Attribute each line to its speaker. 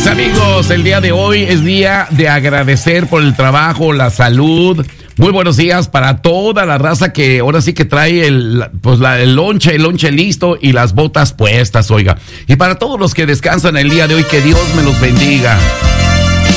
Speaker 1: Mis amigos, el día de hoy es día de agradecer por el trabajo, la salud. Muy buenos días para toda la raza que ahora sí que trae el lonche listo y las botas puestas, oiga. Y para todos los que descansan el día de hoy, que Dios me los bendiga.